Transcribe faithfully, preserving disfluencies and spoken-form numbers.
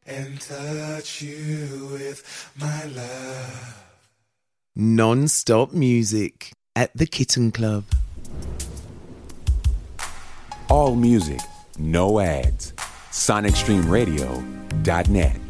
and touch you with my love. Non-stop music at the Kitten Club. All music, no ads. Sonic Stream Radio dot net.